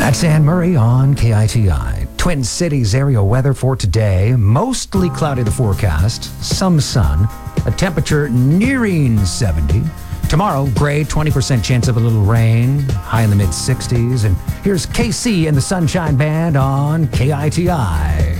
That's Anne Murray on KITI. Twin Cities area weather for today. Mostly cloudy the forecast. Some sun. A temperature nearing 70. Tomorrow, gray, 20% chance of a little rain. High in the mid-60s. And here's KC and the Sunshine Band on KITI.